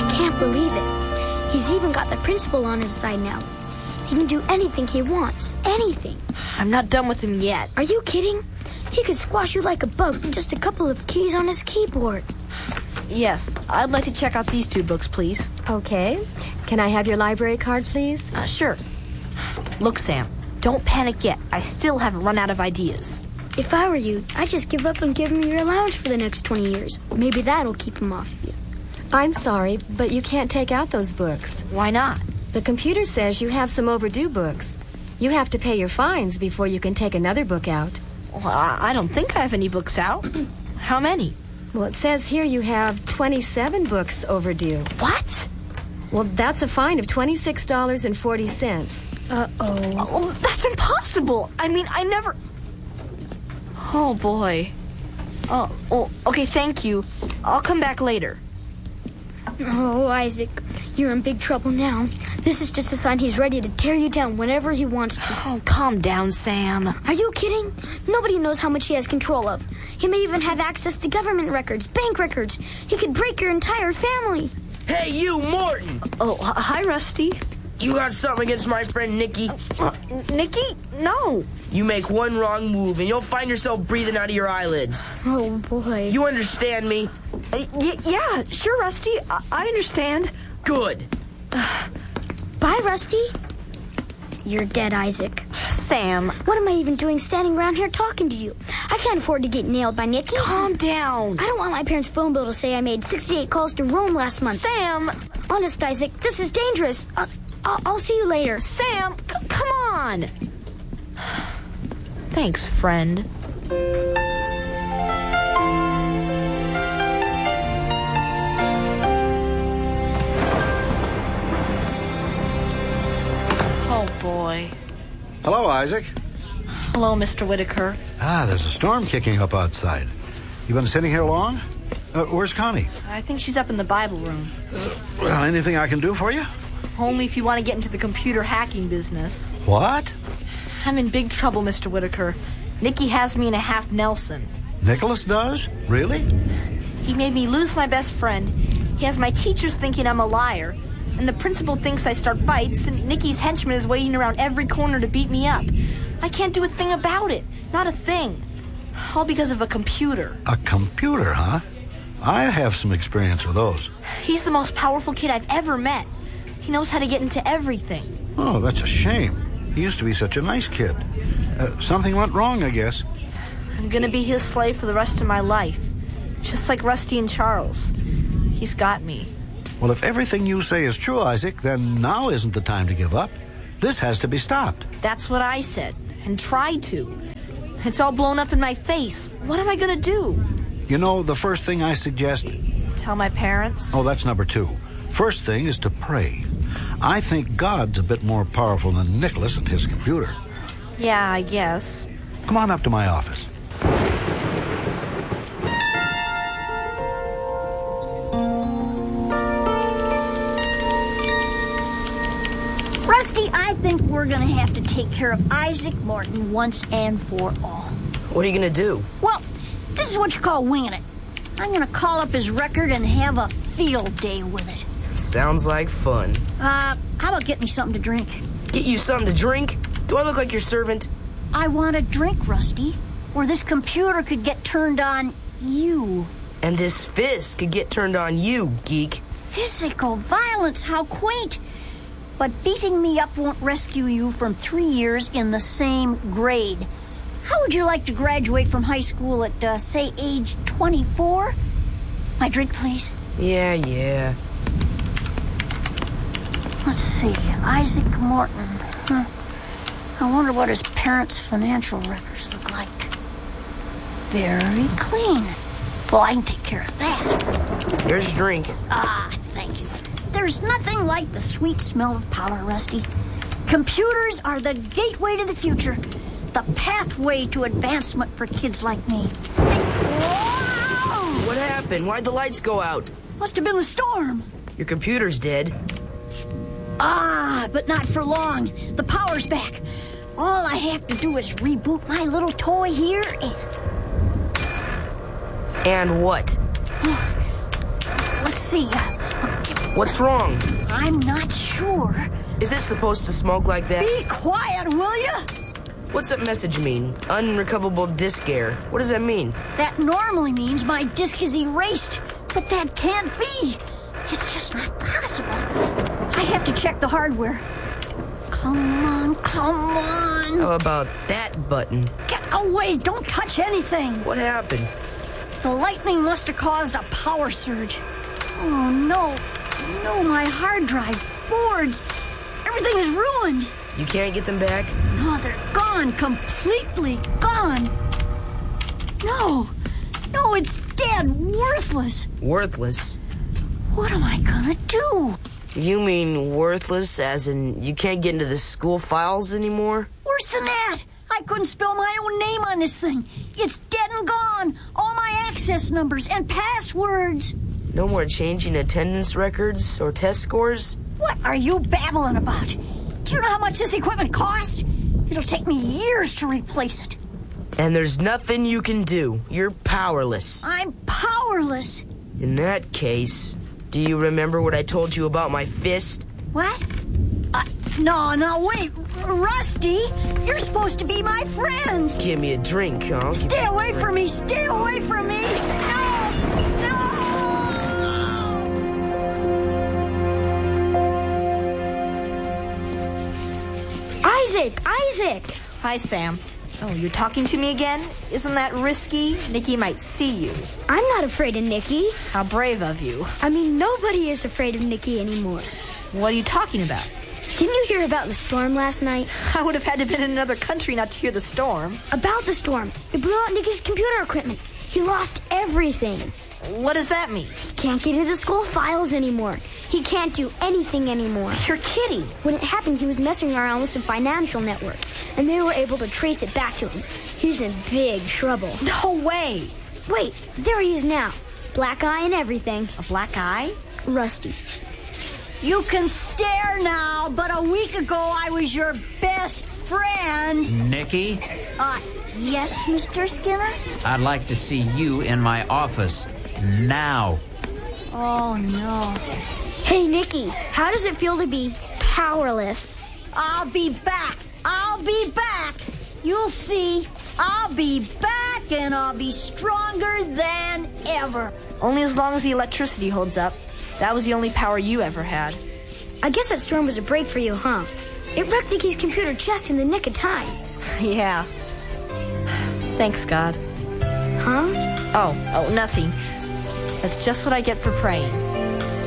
can't believe it. He's even got the principal on his side now. He can do anything he wants. Anything. I'm not done with him yet. Are you kidding? He could squash you like a bug with just a couple of keys on his keyboard. Yes, I'd like to check out these 2 books, please. Okay. Can I have your library card, please? Sure. Look, Sam, don't panic yet. I still haven't run out of ideas. If I were you, I'd just give up and give him your allowance for the next 20 years. Maybe that'll keep him off of you. I'm sorry, but you can't take out those books. Why not? The computer says you have some overdue books. You have to pay your fines before you can take another book out. Well, I don't think I have any books out. How many? Well, it says here you have 27 books overdue. What? Well, that's a fine of $26.40. Uh-oh. Oh, that's impossible. I mean, I never... Oh, boy. Oh, okay, thank you. I'll come back later. Oh, Isaac, you're in big trouble now. This is just a sign he's ready to tear you down whenever he wants to. Oh, calm down, Sam. Are you kidding? Nobody knows how much he has control of. He may even have access to government records, bank records. He could break your entire family. Hey, you, Morton! Oh, hi, Rusty. You got something against my friend Nicky? Nicky? No. You make one wrong move and you'll find yourself breathing out of your eyelids. Oh, boy. You understand me? Yeah, sure, Rusty. I understand. Good. Bye, Rusty. You're dead, Isaac. Sam. What am I even doing standing around here talking to you? I can't afford to get nailed by Nicky. Calm down. I don't want my parents' phone bill to say I made 68 calls to Rome last month. Sam. Honest, Isaac, this is dangerous. I'll see you later. Sam, come on. Thanks, friend. Oh, boy. Hello, Isaac. Hello, Mr. Whitaker. There's a storm kicking up outside. You been sitting here long? Where's Connie? I think she's up in the Bible room. Well, anything I can do for you? Only if you want to get into the computer hacking business. What? I'm in big trouble, Mr. Whitaker. Nicky has me in a half Nelson. Nicholas does? Really? He made me lose my best friend. He has my teachers thinking I'm a liar. And the principal thinks I start fights, and Nicky's henchman is waiting around every corner to beat me up. I can't do a thing about it. Not a thing. All because of a computer. A computer, huh? I have some experience with those. He's the most powerful kid I've ever met. He knows how to get into everything. Oh, that's a shame. He used to be such a nice kid. Something went wrong, I guess. I'm gonna be his slave for the rest of my life. Just like Rusty and Charles. He's got me. Well, if everything you say is true, Isaac, then now isn't the time to give up. This has to be stopped. That's what I said, and tried to. It's all blown up in my face. What am I gonna do? You know, the first thing I suggest... Tell my parents? Oh, that's number 2. First thing is to pray. I think God's a bit more powerful than Nicholas and his computer. Yeah, I guess. Come on up to my office. Rusty, I think we're going to have to take care of Isaac Morton once and for all. What are you going to do? Well, this is what you call winging it. I'm going to call up his record and have a field day with it. Sounds like fun. How about getting me something to drink? Get you something to drink? Do I look like your servant? I want a drink, Rusty, or this computer could get turned on you. And this fist could get turned on you, geek. Physical violence, how quaint. But beating me up won't rescue you from 3 years in the same grade. How would you like to graduate from high school at, say, age 24? My drink, please. Yeah. Let's see, Isaac Morton. I wonder what his parents' financial records look like. Very clean. Well, I can take care of that. Here's your drink. Thank you. There's nothing like the sweet smell of power, Rusty. Computers are the gateway to the future. The pathway to advancement for kids like me. Whoa! What happened? Why'd the lights go out? Must have been the storm. Your computer's dead. But not for long. The power's back. All I have to do is reboot my little toy here And what? Let's see. What's wrong? I'm not sure. Is it supposed to smoke like that? Be quiet, will you? What's that message mean? Unrecoverable disk error. What does that mean? That normally means my disk is erased, but that can't be. It's just not possible. I have to check the hardware. Come on, come on. How about that button? Get away, don't touch anything. What happened? The lightning must have caused a power surge. Oh, no. No, my hard drive, boards, everything is ruined. You can't get them back? No, they're gone, completely gone. No, it's dead, worthless. Worthless? What am I gonna do? You mean worthless as in you can't get into the school files anymore? Worse than that. I couldn't spell my own name on this thing. It's dead and gone. All my access numbers and passwords. No more changing attendance records or test scores? What are you babbling about? Do you know how much this equipment costs? It'll take me years to replace it. And there's nothing you can do. You're powerless. I'm powerless. In that case, do you remember what I told you about my fist? What? No, wait. Rusty, you're supposed to be my friend. Give me a drink, huh? Stay away from me. Stay away from me. No. Isaac! Hi, Sam. Oh, you're talking to me again? Isn't that risky? Nicky might see you. I'm not afraid of Nicky. How brave of you. I mean, nobody is afraid of Nicky anymore. What are you talking about? Didn't you hear about the storm last night? I would have had to have been in another country not to hear the storm. About the storm. It blew out Nicky's computer equipment. He lost everything. What does that mean? He can't get into the school files anymore. He can't do anything anymore. You're kidding. When it happened, he was messing around with some financial network, and they were able to trace it back to him. He's in big trouble. No way. Wait, there he is now. Black eye and everything. A black eye? Rusty. You can stare now, but a week ago I was your best friend. Nicky? Yes, Mr. Skinner? I'd like to see you in my office now. Oh, no. Hey, Nicky, how does it feel to be powerless? I'll be back. You'll see. I'll be back, and I'll be stronger than ever. Only as long as the electricity holds up. That was the only power you ever had. I guess that storm was a break for you, huh? It wrecked Nicky's computer just in the nick of time. Yeah. Thanks, God. Huh? Oh, nothing. That's just what I get for praying.